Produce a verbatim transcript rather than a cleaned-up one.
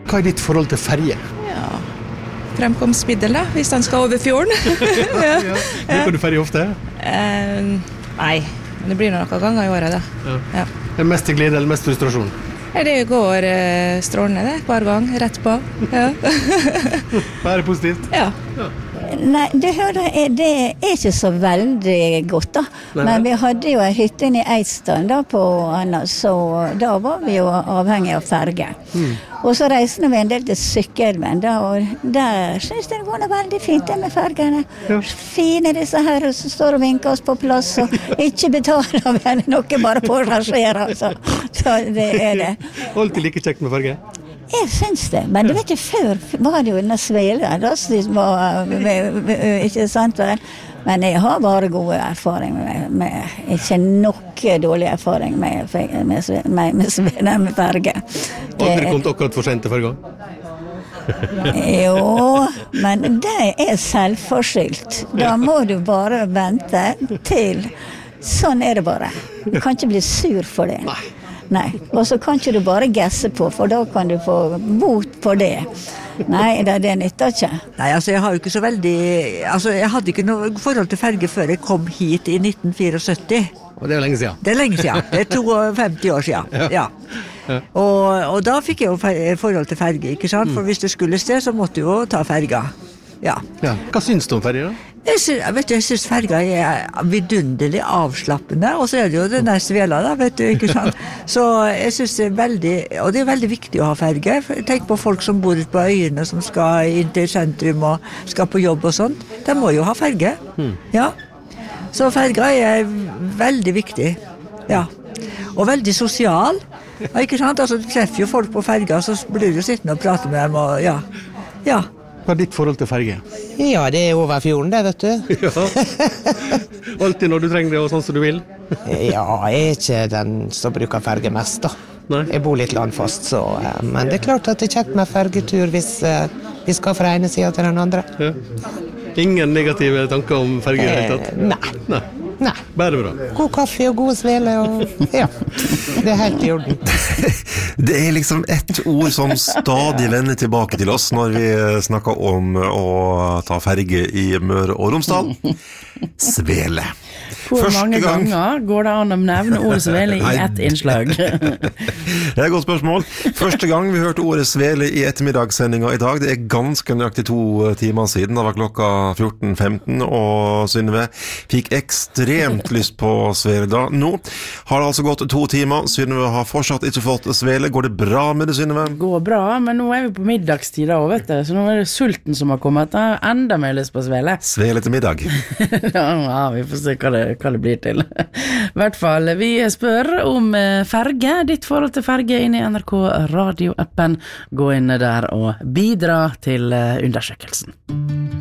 Hva er ditt forhold til ferje? Ja, fremkomstmiddel da, hvis han skal over fjorden. ja. Ja. Bruker du ferje ofte? Uh, nei, men det blir noen ganger i året da. Ja. Ja. Er det mest til glede eller mest frustrasjon? Det går uh, strålende det, hver gang, rett på. Ja. Bare positivt? Ja. Ja. Nei, det, hører, det er ikke så veldig godt da. Nei. Men vi hadde jo en hytte inne i Eidsdalen da på Anna, så da var vi jo avhengig av ferge. Mm. Og så reisende vi en del til Sykkelven da, og der synes jeg det var veldig fint det med fergene. Ja. Fine disse her som står og vinker oss på plass, og ikke betaler vel noe bare på rangerer, altså. Så det er det. Alltid like kjekt med ferge? Jeg synes det, men du vet jo, før var det jo denne svele, da, som var, ikke sant vel? Men jeg har bare gode erfaring med, med ikke noe dårlig erfaring med, med, med, med svele med ferge. Har dere kommet akkurat for sent til ferga? Jo, men det er selvforskyldt. Da må du bare vente til, sånn er det bare. Du kan ikke bli sur for det. Nei. Nei, og så kan ikke du bare gesse på, for da kan du få bot på det. Nei, det, det nytter ikke. Nei, altså jeg har jo ikke så veldig, altså jeg hadde ikke noe forhold til ferge før jeg kom hit i nitten syttifire. Og det er jo lenge siden. Det er lenge siden, det er femtito år siden, ja. ja. ja. Og, og da fikk jeg jo forhold til ferge, ikke sant? For hvis du skulle sted, så måtte du jo ta ferga. Ja. Ja. Hva synes du om ferge da? Jeg synes, vet du, jeg synes ferga er vidunderlig avslappende, og så er det jo den der svela da, vet du, ikke sant? Så jeg synes det er veldig, og det er veldig viktig å ha ferge. Tenk på folk som bor ute på øyene, som skal inn til sentrum og skal på jobb og sånt. De må jo ha ferge, mm. ja. Så ferga er veldig viktig, ja. Og veldig sosial, ikke sant? Altså, du treffer jo folk på ferga, så blir du sittende og prate med dem, og ja, ja. Hva er ditt forhold til ferge? Ja, det er over fjorden det, vet du. Ja. Alltid når du trenger det og sånn som du vil? Ja, jeg er ikke den som bruker ferge mest da. Nei. Jeg bor litt landfast, så, men det er klart at det er kjekt med fergetur hvis uh, vi skal fra ene siden til den andre. Ja. Ingen negative tanker om ferge i det hele tatt? Eh, nei. Nei. Nei. Bare bra. God kaffe og god svele, og ja, det er helt i orden. Det er liksom ett ord som stadig vender tilbake til oss når vi snakker om å ta ferge i Møre og Romsdal. Svele. Hvor Første mange gang... ganger går det an å nevne ordet svele i ett innslag? Det er et godt spørsmål. Første gang vi hørte ordet svele i ettermiddagssendingen i dag, det er ganske nøyaktig to timer siden. Det var klokka fjorten femten, og Synnøve fikk ekstremt lyst på svele da. Nå har det altså gått to timer. Synnøve har fortsatt ikke fått svele. Går det bra med det, Synnøve? Går bra, men nå er vi på middagstid da, vet du. Så nå er det sulten som har kommet. Jeg har enda mer lyst på svele. Svele til middag. Ja, vi får se hva det hva det blir til. I hvert fall, vi spør om ferge, ditt forhold til ferge inn i N R K Radio-appen. Gå inn der og bidra til undersøkelsen.